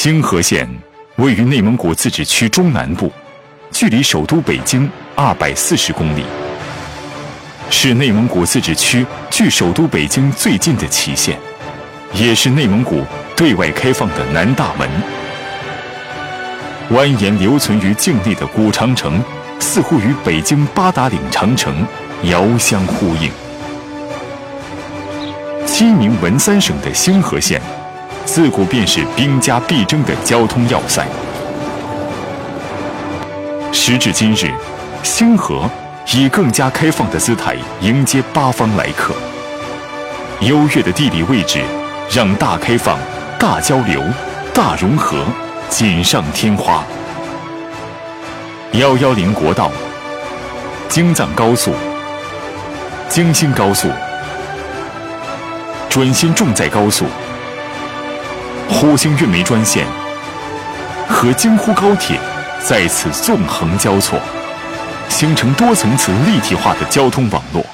兴河县位于内蒙古自治区中南部，距离首都北京240公里，是内蒙古自治区距首都北京最近的旗县，也是内蒙古对外开放的南大门。蜿蜒留存于境内的古长城，似乎与北京八达岭长城遥相呼应。鸡鸣文三省的兴河县，自古便是兵家必争的交通要塞。时至今日，兴河以更加开放的姿态迎接八方来客。优越的地理位置，让大开放、大交流、大融合锦上添花。110国道、京藏高速、京新高速、准新重载高速、呼兴运煤专线和京沪高铁在此纵横交错，形成多层次立体化的交通网络。